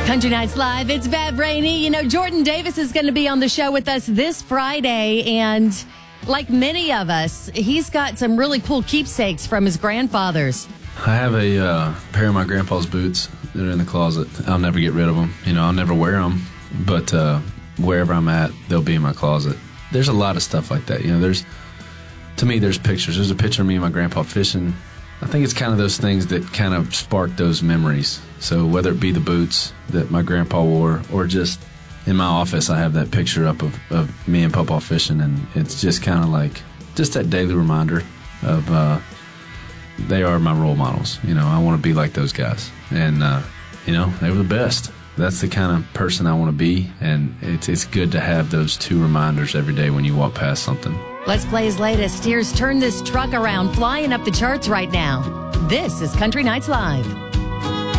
Country Nights Live, it's Bev Rainey. You know, Jordan Davis is going to be on the show with us this Friday, and like many of us, he's got some really cool keepsakes from his grandfathers. I have a pair of my grandpa's boots that are in the closet. I'll never get rid of them. You know, I'll never wear them, but wherever I'm at, they'll be in my closet. There's a lot of stuff like that. You know, to me, there's pictures. There's a picture of me and my grandpa fishing. I think it's kind of those things that kind of spark those memories. So whether it be the boots that my grandpa wore, or just in my office, I have that picture up of me and Papa fishing, and it's just kind of like just that daily reminder of they are my role models. You know, I want to be like those guys, and you know, they were the best. That's the kind of person I want to be, and it's good to have those two reminders every day when you walk past something. Let's play his latest. Here's Turn This Truck Around, flying up the charts right now. This is Country Nights Live.